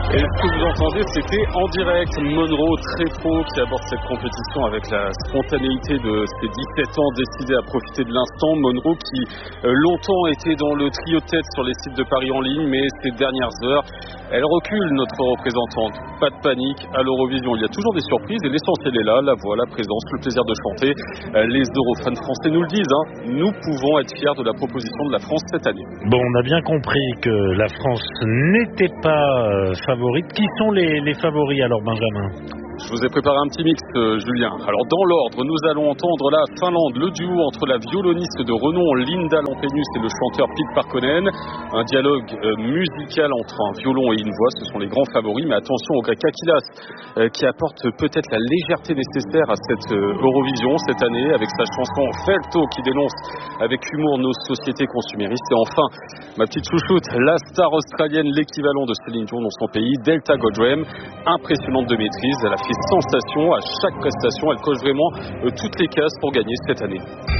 Et ce que vous entendez, c'était en direct Monroe, très pro, qui aborde cette compétition avec la spontanéité de ses 17 ans, décidé à profiter de l'instant. Monroe qui longtemps était dans le trio de tête sur les sites de paris en ligne, mais ces dernières heures, elle recule, notre représentante. Pas de panique, à l'Eurovision, il y a toujours des surprises et l'essentiel est là, la voix, la présence, le plaisir de chanter. Les Eurofans français nous le disent, nous pouvons être fiers de la proposition de la France cette année. Bon, on a bien compris que la France n'était pas favorite. Qui sont les favoris alors, Benjamin ? Je vous ai préparé un petit mix, Julien. Alors, dans l'ordre, nous allons entendre la Finlande, le duo entre la violoniste de renom Linda Lampenius et le chanteur Pete Parkkonen. Un dialogue musical entre un violon et une voix, ce sont les grands favoris. Mais attention au grec Akilas, qui apporte peut-être la légèreté nécessaire à cette Eurovision cette année, avec sa chanson Felto, qui dénonce avec humour nos sociétés consuméristes. Et enfin, ma petite chouchoute, la star australienne, l'équivalent de Céline Dion dans son pays, Delta Goldrem, impressionnante de maîtrise. Elle a fait sensation à chaque prestation, elle coche vraiment toutes les cases pour gagner cette année.